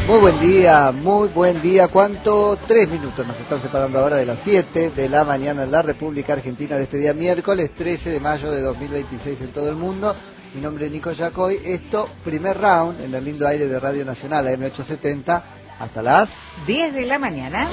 Muy buen día. ¿Cuánto? 3 minutos nos están separando ahora de las 7 de la mañana en la República Argentina de este día miércoles 13 de mayo de 2026 en todo el mundo. Mi nombre es Nico Yacoy. Esto, primer round en el lindo aire de Radio Nacional, AM870, hasta las 10 de la mañana.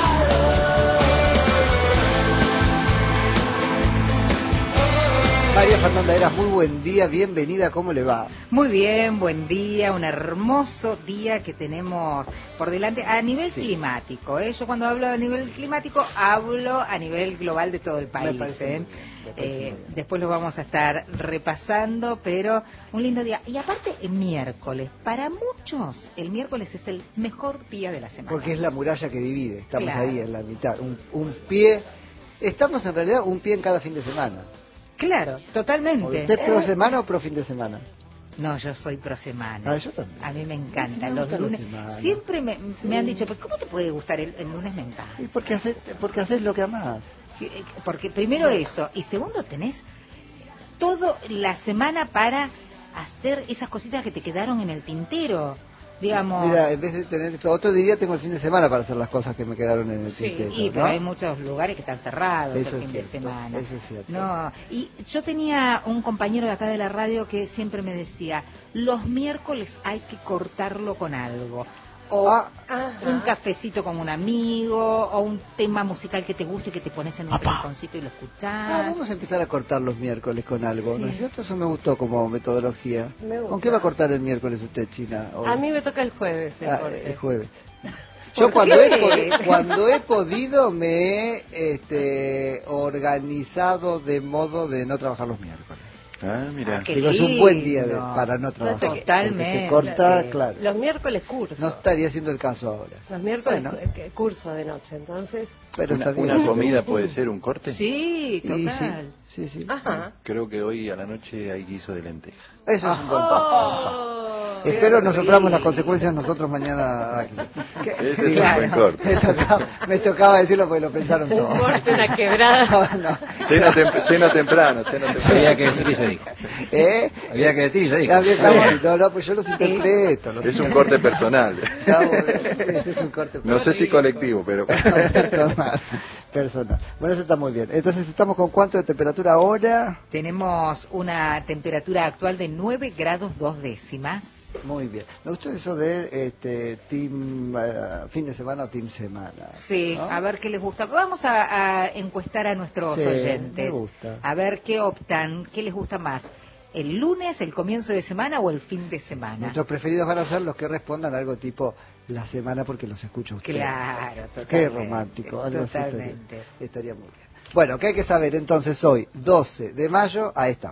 María Fernanda Eras, muy buen día, bienvenida, ¿cómo le va? Muy bien, buen día, un hermoso día que tenemos por delante a nivel climático. Yo cuando hablo a nivel climático hablo a nivel global de todo el país. Después lo vamos a estar repasando, pero un lindo día. Y aparte, el miércoles, para muchos, el miércoles es el mejor día de la semana. Porque es la muralla que divide, estamos Claro. ahí en la mitad, un pie, estamos en realidad un pie en cada fin de semana. Claro, totalmente. ¿Usted es pro semana o pro fin de semana? No, yo soy pro semana. Yo también. A mí me encanta. Sí, me Los gustan lunes. las semanas. Siempre me han dicho, ¿cómo te puede gustar el lunes? Me encanta. ¿Y porque haces lo que amás? Porque primero eso, y segundo tenés toda la semana para hacer esas cositas que te quedaron en el tintero, digamos. Mira, en vez de tener otro día tengo el fin de semana para hacer las cosas que me quedaron en el tintero, pero ¿no? hay muchos lugares que están cerrados Eso el es fin de cierto, semana. eso es cierto. No, y yo tenía un compañero de acá de la radio que siempre me decía, los miércoles hay que cortarlo con algo. O un cafecito con un amigo, o un tema musical que te guste, que te pones en un rinconcito y lo escuchás. Vamos a empezar a cortar los miércoles con algo, ¿no es Sí. cierto? Eso me gustó como metodología. Me gusta. ¿Con qué va a cortar el miércoles usted, China? Hoy? A mí me toca el jueves el corte. El jueves. Yo cuando he podido me he organizado de modo de no trabajar los miércoles. Mira. Qué Digo, es un buen día lindo. para no trabajar. Totalmente. Porque se corta, claro. Los miércoles curso. No estaría haciendo el caso ahora. Los miércoles Bueno. Curso de noche, entonces. Pero está bien. ¿Una comida puede ser un corte? Sí, Y total. sí. Ajá. Creo que hoy a la noche hay guiso de lenteja. Eso es un buen paso. Espero no suframos las consecuencias nosotros mañana aquí. Ese es un buen corte. Me tocaba decirlo porque lo pensaron Un todos. corte, una quebrada. No. Cena temprano. Había que decir y se dijo. Había que decir y se dijo. No, pues yo los interpreto. Es un corte personal. Ese es un corte No sé si colectivo, pero... personal. Bueno, eso está muy bien. Entonces, ¿estamos con cuánto de temperatura ahora? Tenemos una temperatura actual de 9 grados 2 décimas. Muy bien. Me gustó eso de team fin de semana o team semana. Sí, ¿no? a ver qué les gusta. Vamos a encuestar a nuestros Sí, oyentes. me gusta. A ver qué optan, qué les gusta más. ¿El lunes, el comienzo de semana o el fin de semana? Nuestros preferidos van a ser los que respondan algo tipo la semana porque los escucho a ustedes. Claro, totalmente. Qué romántico. Algo así Totalmente. estaría muy bien. Bueno, ¿qué hay que saber entonces hoy, 12 de mayo, a esta hora?